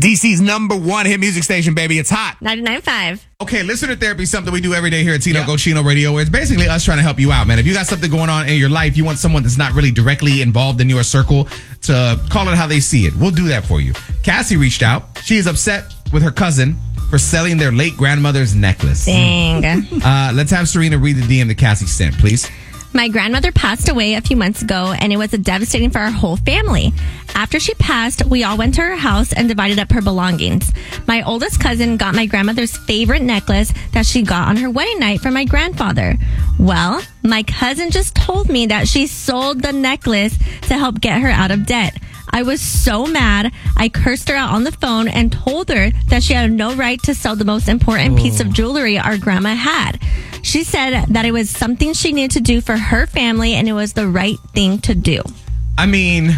DC's #1 hit music station, baby. It's hot. 99.5. Okay, listener therapy is something we do every day here at Tino Go Chino Radio, where it's basically us trying to help you out, man. If you got something going on in your life, you want someone that's not really directly involved in your circle to call it how they see it. We'll do that for you. Cassie reached out. She is upset with her cousin for selling their late grandmother's necklace. Dang. Let's have Serena read the DM that Cassie sent, please. My grandmother passed away a few months ago, and it was devastating for our whole family. After she passed, we all went to her house and divided up her belongings. My oldest cousin got my grandmother's favorite necklace that she got on her wedding night for my grandfather. Well, my cousin just told me that she sold the necklace to help get her out of debt. I was so mad. I cursed her out on the phone and told her that she had no right to sell the most important piece of jewelry our grandma had. She said that it was something she needed to do for her family and it was the right thing to do. I mean,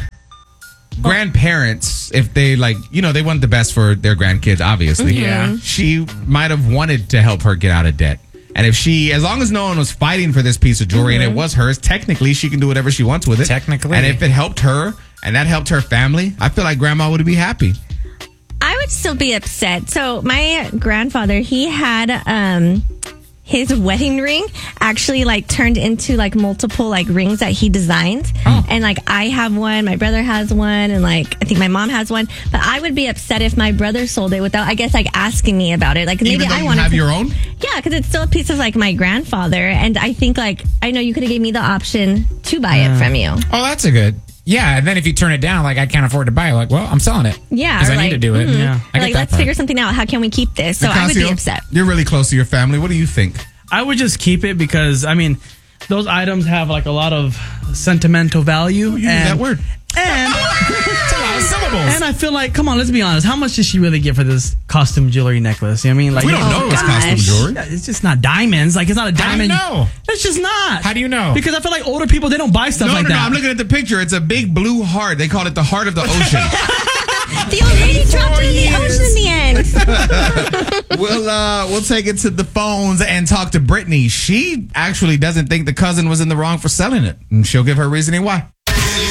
grandparents, if they they want the best for their grandkids, obviously. Mm-hmm. Yeah. She might have wanted to help her get out of debt. And if as long as no one was fighting for this piece of jewelry and it was hers, technically she can do whatever she wants with it. Technically. And if it helped her and that helped her family, I feel like grandma would be happy. I would still be upset. So my grandfather, he had his wedding ring actually turned into multiple rings that he designed. Oh. And I have one, my brother has one, and I think my mom has one. But I would be upset if my brother sold it without, I guess, asking me about it. Maybe Even though I you want have your own? Yeah, because it's still a piece of my grandfather. And I think I know you could have gave me the option to buy it from you. Oh, that's a good. Yeah, and then if you turn it down, I can't afford to buy it, well, I'm selling it. Yeah. Because I need to do it. Yeah. I Or get that let's part. figure something out. How can we keep this? So I would be Nicasio, upset. You're really close to your family. What do you think? I would just keep it because, those items have a lot of sentimental value. You use that word. And, It's a lot of syllables. and I feel come on, let's be honest. How much did she really get for this costume jewelry necklace? You know what I mean? We don't know it was costume gosh. jewelry. It's just not diamonds. It's not a How do you diamond. know? It's just not. How do you know? Because I feel like older people, they don't buy stuff No, like no, that. I'm looking at the picture. It's a big blue heart. They call it the heart of the ocean. The old lady dropped it in the ocean in the end. We'll take it to the phones and talk to Brittany. She actually doesn't think the cousin was in the wrong for selling it, and she'll give her reasoning why.